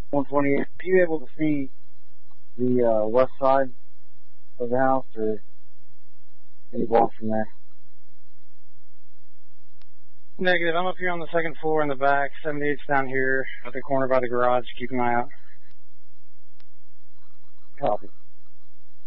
128. Are you able to see the west side of the house, or any block from there? Negative. I'm up here on the second floor in the back. 78's down here at the corner by the garage. Keep an eye out. Copy.